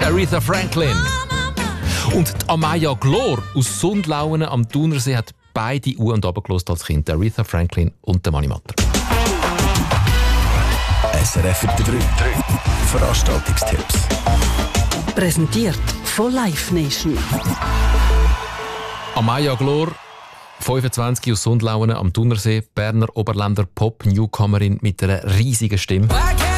Aretha Franklin. Und die Amaya Glor aus Sundlauen am Thunersee hat beide U- und runtergehört als Kind. Aretha Franklin und der Mani Matter. SRF 3. Veranstaltungstipps. Präsentiert von Live Nation. Amaya Glor, 25 aus Sundlauen am Thunersee, Berner Oberländer Pop-Newcomerin mit einer riesigen Stimme.